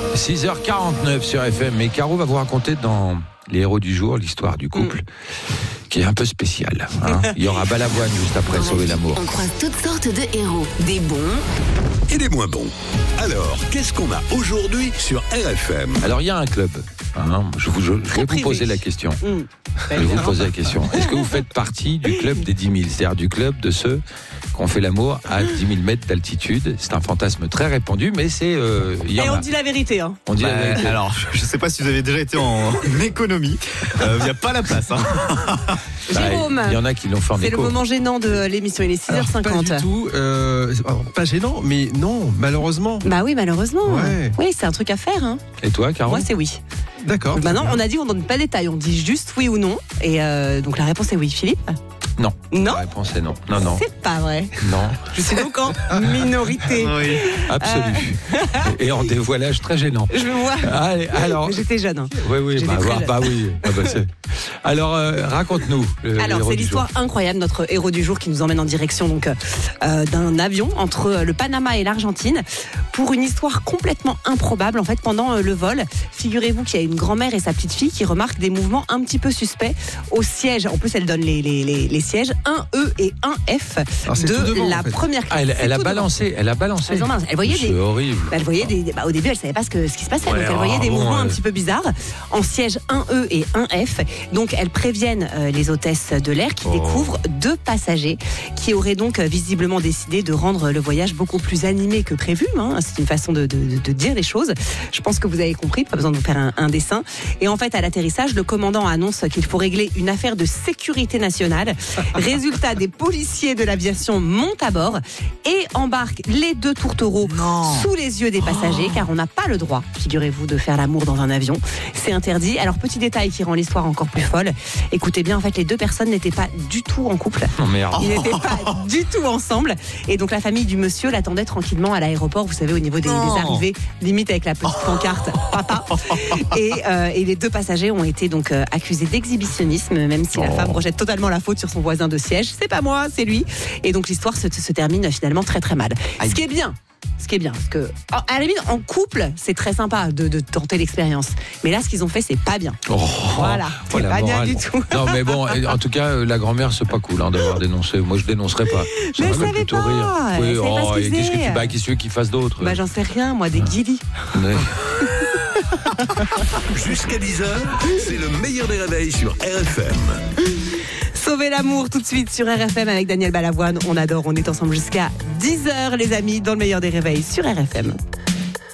6h49 sur FM. Et Caro va vous raconter dans les héros du jour l'histoire du couple qui est un peu spéciale. Il y aura Balavoine juste après Sauver l'amour. On croise toutes sortes de héros, des bons et des moins bons. Alors, qu'est-ce qu'on a aujourd'hui sur RFM ? Alors, il y a un club. Je vais vous poser la question. Je vais vous poser la question. Est-ce que vous faites partie du club des 10 000 ? C'est-à-dire du club de ceux qui ont fait l'amour à 10 000 mètres d'altitude. C'est un fantasme très répandu, mais c'est... Et on dit la vérité. On dit la vérité. Alors, je ne sais pas si vous avez déjà été en économie. Il n'y a pas la place. Jérôme, il y en a qui l'ont fait en c'est éco. le moment gênant de l'émission. Il est 6h50. Pas du tout. Pas gênant, mais non, malheureusement. Bah oui, malheureusement. Ouais. Oui, c'est un truc à faire. Et toi, Caro ? Moi, c'est oui. D'accord. Maintenant, on a dit on donne pas de détails. On dit juste oui ou non. Et donc la réponse est oui. Philippe ? Non. Non. La réponse est non. Non. C'est pas vrai. Non. Je suis donc en minorité. Oui. Absolu. Et en dévoilage très gênant. Je me vois. Allez, alors. Mais j'étais jeune. Oui, J'étais très jeune. oui. Alors, raconte-nous. Alors, c'est l'histoire incroyable, notre héros du jour qui nous emmène en direction donc d'un avion entre le Panama et l'Argentine pour une histoire complètement improbable. En fait, pendant le vol, figurez-vous qu'il y a une grand-mère et sa petite fille qui remarquent des mouvements un petit peu suspects au siège. En plus, elle donne les sièges 1E et 1F devant, la en fait. première classe. Elle a balancé. Elle voyait c'est horrible. Elle voyait au début, elle savait pas ce qui se passait. Donc, elle voyait des mouvements un petit peu bizarres en siège 1E et 1F. Donc, elles préviennent les hôtesses de l'air qui découvrent 2 passagers qui auraient donc visiblement décidé de rendre le voyage beaucoup plus animé que prévu. C'est une façon de dire les choses. Je pense que vous avez compris, pas besoin de vous faire un dessin. Et en fait, à l'atterrissage, le commandant annonce qu'il faut régler une affaire de sécurité nationale. Résultat, des policiers de l'aviation montent à bord et embarquent les 2 tourtereaux sous les yeux des passagers, car on n'a pas le droit, figurez-vous, de faire l'amour dans un avion. C'est interdit. Alors, petit détail qui rend l'histoire encore plus folle. Écoutez bien, en fait, les 2 personnes n'étaient pas du tout en couple. Oh merde. Ils n'étaient pas du tout ensemble. Et donc, la famille du monsieur l'attendait tranquillement à l'aéroport, vous savez, au niveau des arrivées, limite avec la petite pancarte papa. Et les 2 passagers ont été donc accusés d'exhibitionnisme, même si la femme rejette totalement la faute sur son voisin de siège. C'est pas moi, c'est lui. Et donc, l'histoire se termine finalement très très mal. Ce qui est bien, parce que à la limite, en couple, c'est très sympa de tenter l'expérience. Mais là, ce qu'ils ont fait, c'est pas bien. Voilà, c'est pas bien du tout. Non, mais bon, en tout cas, la grand-mère, c'est pas cool d'avoir dénoncé. Moi, je dénoncerais pas. Mais elle savait pas. Oui, qu'est-ce qu'est-ce que tu veux qu'il fasse d'autre ? J'en sais rien, moi, des guilis. Ouais. Jusqu'à 10h, c'est le meilleur des réveils sur RFM. Sauver l'amour tout de suite sur RFM avec Daniel Balavoine. On adore, on est ensemble jusqu'à 10h les amis dans le meilleur des réveils sur RFM.